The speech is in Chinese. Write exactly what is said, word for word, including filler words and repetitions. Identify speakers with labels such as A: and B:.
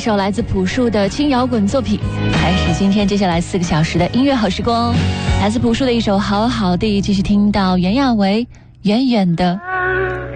A: 首来自朴树的轻摇滚作品，开始今天接下来四个小时的音乐好时光。来自朴树的一首《好好的》，继续听到袁娅维《远远的》。